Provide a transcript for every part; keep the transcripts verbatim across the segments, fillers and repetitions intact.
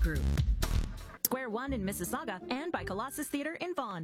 Group. Square One in Mississauga and by Colossus Theatre in Vaughan.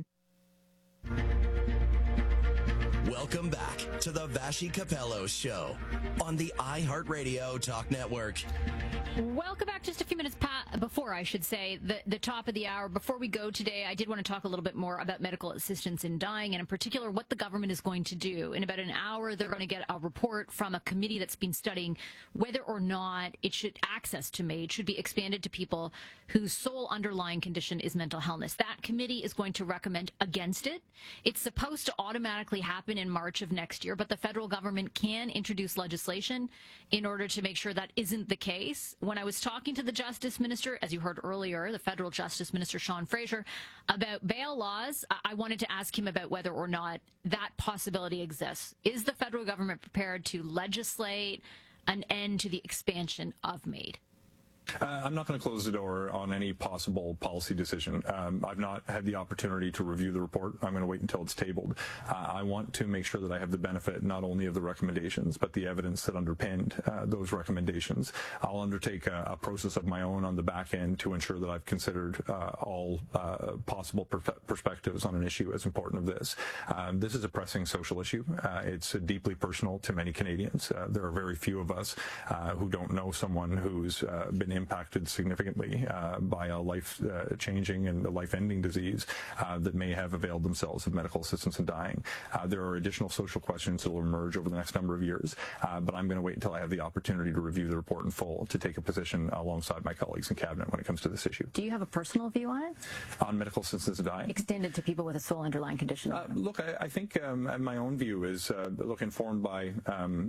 Welcome back to the Vassy Capello Show on the iHeartRadio Talk Network. Welcome back. Just a few minutes pa- before, I should say, the, the top of the hour. Before we go today, I did want to talk a little bit more about medical assistance in dying, and in particular, what the government is going to do. In about an hour, they're going to get a report from a committee that's been studying whether or not it should access to MAID should be expanded to people whose sole underlying condition is mental illness. That committee is going to recommend against it. It's supposed to automatically happen in March of next year, but the federal government can introduce legislation in order to make sure that isn't the case. When I was talking to the Justice Minister, as you heard earlier, the federal Justice Minister, Sean Fraser, about bail laws, I wanted to ask him about whether or not that possibility exists. Is the federal government prepared to legislate an end to the expansion of MAID? Uh, I'm not going to close the door on any possible policy decision. Um, I've not had the opportunity to review the report. I'm going to wait until it's tabled. Uh, I want to make sure that I have the benefit not only of the recommendations, but the evidence that underpinned uh, those recommendations. I'll undertake a, a process of my own on the back end to ensure that I've considered uh, all uh, possible per- perspectives on an issue as important as this. Um, this is a pressing social issue. Uh, it's uh, deeply personal to many Canadians. Uh, there are very few of us uh, who don't know someone who's uh, been impacted significantly uh, by a life-changing uh, and a life-ending disease uh, that may have availed themselves of medical assistance in dying. Uh, there are additional social questions that will emerge over the next number of years, uh, but I'm going to wait until I have the opportunity to review the report in full to take a position alongside my colleagues in Cabinet when it comes to this issue. Do you have a personal view on it? On medical assistance in dying? Extended to people with a sole underlying condition? Uh, look, I, I think um, my own view is, uh, look, informed by um,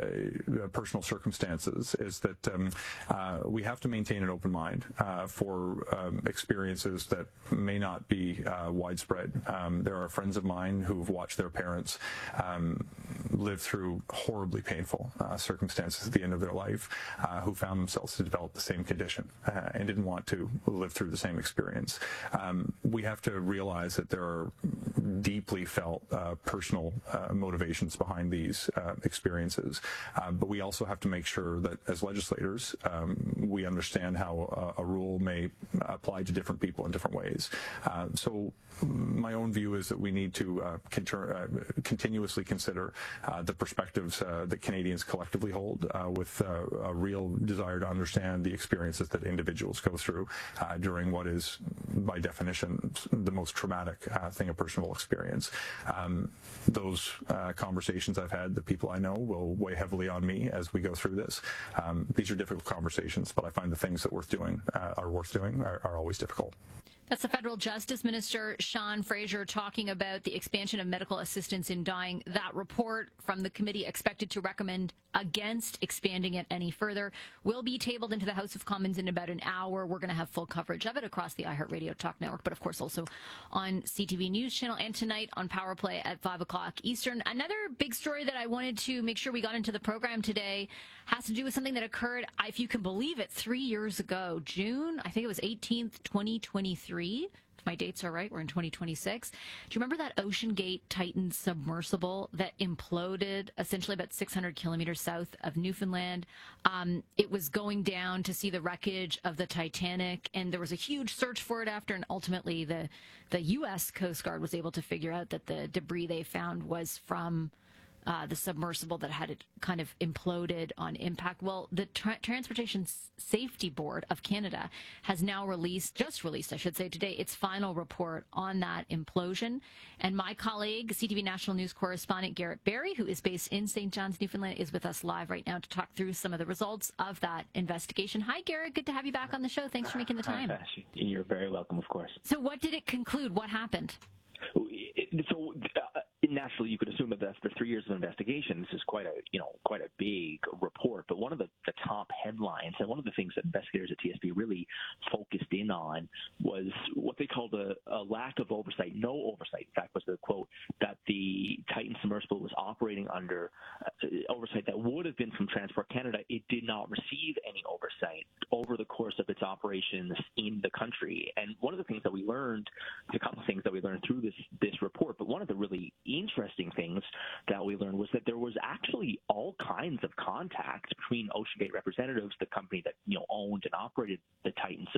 uh, personal circumstances, is that um, uh, we have to maintain an open mind uh, for um, experiences that may not be uh, widespread. Um, there are friends of mine who've watched their parents um, live through horribly painful uh, circumstances at the end of their life, uh, who found themselves to develop the same condition uh, and didn't want to live through the same experience. Um, we have to realize that there are deeply felt uh, personal uh, motivations behind these uh, experiences, uh, but we also have to make sure that as legislators um, we understand how a, a rule may apply to different people in different ways. Uh, so my own view is that we need to uh, conter- uh, continuously consider uh, the perspectives uh, that Canadians collectively hold uh, with uh, a real desire to understand the experiences that individuals go through uh, during what is, by definition, the most traumatic uh, thing a person will experience. Um, those uh, conversations I've had, the people I know, will weigh heavily on me as we go through this. Um, these are difficult conversations, but I find the things that worth doing uh, are worth doing are, are always difficult. That's the federal Justice Minister, Sean Fraser, talking about the expansion of medical assistance in dying. That report from the committee expected to recommend against expanding it any further will be tabled into the House of Commons in about an hour. We're going to have full coverage of it across the iHeartRadio Talk Network, but of course also on C T V News Channel and tonight on Power Play at five o'clock Eastern. Another big story that I wanted to make sure we got into the program today has to do with something that occurred, if you can believe it, three years ago. June, I think it was eighteenth, twenty twenty-three. If my dates are right, we're in twenty twenty-six. Do you remember that Ocean Gate Titan submersible that imploded essentially about six hundred kilometers south of Newfoundland? Um, it was going down to see the wreckage of the Titanic, and there was a huge search for it after, and ultimately the, the U S Coast Guard was able to figure out that the debris they found was from Uh, the submersible that had it kind of imploded on impact. Well, the Tra- Transportation S- Safety Board of Canada has now released, just released, I should say, today, its final report on that implosion. And my colleague, C T V National News correspondent Garrett Barry, who is based in Saint John's, Newfoundland, is with us live right now to talk through some of the results of that investigation. Hi, Garrett. Good to have you back on the show. Thanks for making the time. Hi, Vassy. You're very welcome, of course. So what did it conclude? What happened? So uh, naturally, you could assume that after three years of investigation, this is quite a you know quite a big report. But one of the, the top headlines and one of the things that investigators at T S B really focused in on was what they called a, a lack of oversight, no oversight. In fact, was the quote that the Titan submersible was operating under uh, oversight that would have been from Transport Canada. It did not receive any oversight over the course of its operations in the country. And one of the things that we learned, a couple of things that we learned through this this report, but one of the really interesting things that we learned was that there was actually all kinds of contacts between OceanGate representatives, the company that you know owned and operated the Titan